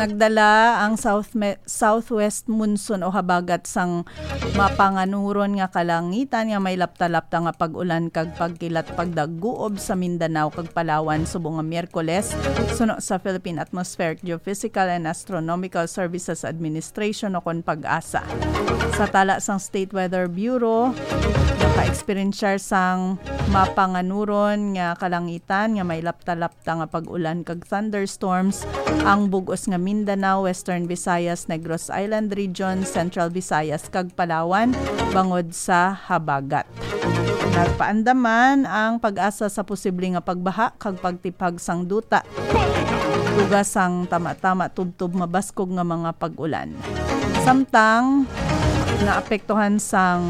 Nagdala ang southwest monsoon o habagat sang mapanganuron nga kalangitan nga may lapta-lapta nga pag-ulan kag pagkilat pagdaguob sa Mindanao kag Palawan subong nga Miyerkules suno sa Philippine Atmospheric Geophysical and Astronomical Services Administration o kon PAGASA. Sa tala sang State Weather Bureau, naka-experiencer sang mapanganuron nga kalangitan nga may lapta-lapta nga pag-ulan kag thunderstorms ang bugos nga Mindanao, Western Visayas, Negros Island Region, Central Visayas kag Palawan bangod sa habagat. Nagpaandaman ang PAGASA sa posible nga pagbaha kag pagtipag sang duta. Tugas sang tama-tama tubtob mabaskog nga mga pag-ulan. Samtang naapektuhan sang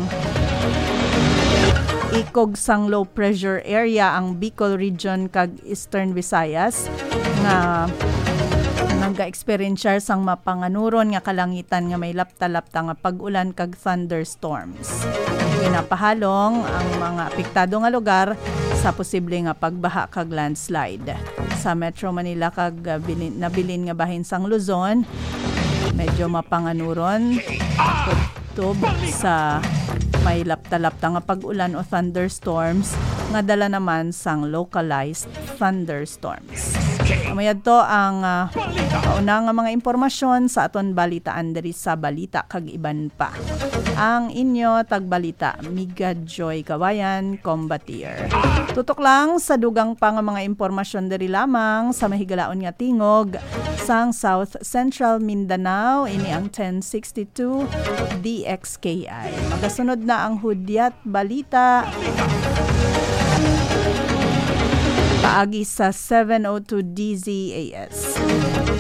ikog sang low pressure area ang Bicol Region kag Eastern Visayas nga nagka-experiencer sang mapanganuron nga kalangitan nga may lapta-lapta nga pag-ulan kag thunderstorms. Ginapahalong ang mga apektado nga lugar sa posible nga pagbaha kag landslide. Sa Metro Manila kag nabilin nga bahin sang Luzon, medyo mapanganuron tub sa may lapta-lapta nga pag-ulan o thunderstorms nga dala naman sang localized thunderstorms. Amayad to ang kauna nga mga impormasyon sa aton balitaan diri sa Balita kag Iban pa. Ang inyo tagbalita, Miga Joy Kawayan, Combatier. Tutok lang sa dugang pa nga mga impormasyon diri lamang sa mahigalaon nga tingog sang South Central Mindanao, ini ang 1062 DXKI. Magasunod na ang Hudyat Balita paagi sa 702 DZAS.